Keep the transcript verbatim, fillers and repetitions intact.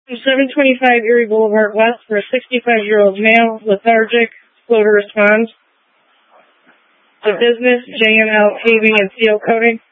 seven twenty-five Erie Boulevard West for a sixty-five-year-old male, lethargic, slow to respond. The business, J M L Paving and Seal Coating.